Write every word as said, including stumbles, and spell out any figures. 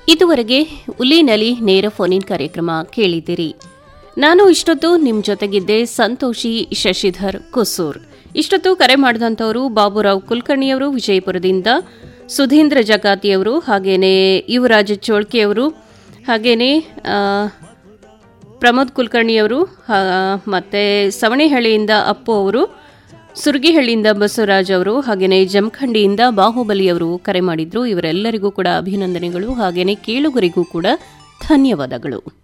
ಇದುವರೆಗೆ ಉಲಿನಲಿ ನೇರ ಫೋನಿನ್ ಕಾರ್ಯಕ್ರಮ ಕೇಳಿದಿರಿ. ನಾನು ಇಷ್ಟೊತ್ತು ನಿಮ್ಮ ಜೊತೆಗಿದ್ದೆ ಸಂತೋಷಿ ಶಶಿಧರ್ ಕುಸೂರ್. ಇಷ್ಟೊತ್ತು ಕರೆ ಮಾಡಿದಂಥವರು ಬಾಬುರಾವ್ ಕುಲಕರ್ಣಿಯವರು ವಿಜಯಪುರದಿಂದ, ಸುಧೀಂದ್ರ ಜಗಾತಿಯವರು, ಹಾಗೇನೆ ಯುವರಾಜ್ ಚೋಳ್ಕೆಯವರು, ಹಾಗೇನೆ ಪ್ರಮೋದ್ ಕುಲಕರ್ಣಿಯವರು, ಮತ್ತೆ ಸವಣೆಹಳ್ಳಿಯಿಂದ ಅಪ್ಪು ಅವರು, ಸುರ್ಗಿಹಳ್ಳಿಯಿಂದ ಬಸವರಾಜ್ ಅವರು, ಹಾಗೇನೆ ಜಮಖಂಡಿಯಿಂದ ಬಾಹುಬಲಿಯವರು ಕರೆ ಮಾಡಿದ್ರು. ಇವರೆಲ್ಲರಿಗೂ ಕೂಡ ಅಭಿನಂದನೆಗಳು, ಹಾಗೇನೆ ಕೇಳುಗರಿಗೂ ಕೂಡ ಧನ್ಯವಾದಗಳು.